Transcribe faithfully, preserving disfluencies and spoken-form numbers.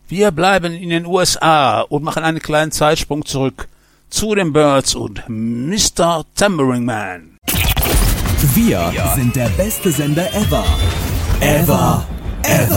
Wir bleiben in den U S A und machen einen kleinen Zeitsprung zurück zu den Byrds und Mister Tambourine Man. Wir sind der beste Sender ever. Ever. Ever.